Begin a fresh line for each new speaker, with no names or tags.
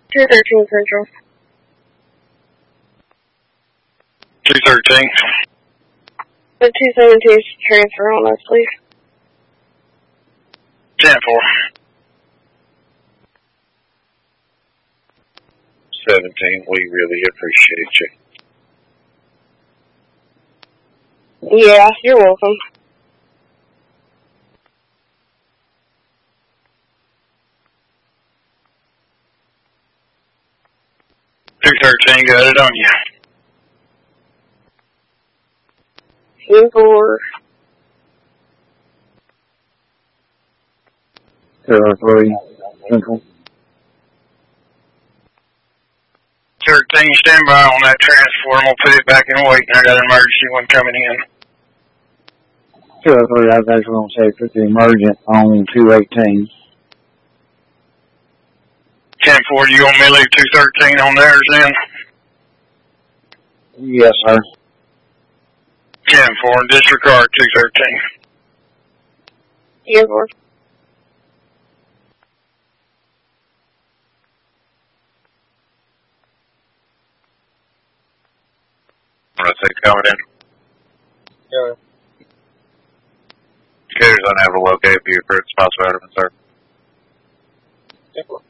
213 Central.
213.
The 217 transfer on us, please.
10-4.
17, we really appreciate you.
Yeah, you're welcome.
Got it on you.
10-4.
03 Central.
13, stand by on that transfer. I'm going to put it back in waiting. I got an emergency one coming in.
203, I was actually going to say put the emergent on 218.
10-4, you want me to leave 213 on theirs then?
Yes, sir.
10-4, disregard 213.
10-4.
Run 6 coming in.
Yeah.
Carrier's unable to locate for your first spouse vitamin, sir.
10-4.